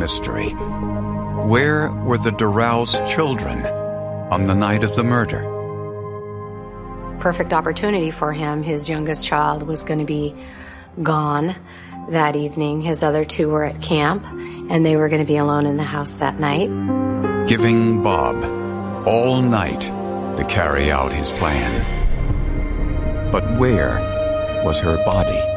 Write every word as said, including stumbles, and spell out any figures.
mystery. Where were the DeRouse children on the night of the murder? Perfect opportunity for him. His youngest child was going to be gone that evening. His other two were at camp, and they were going to be alone in the house that night. Giving Bob all night to carry out his plan. But where was her body?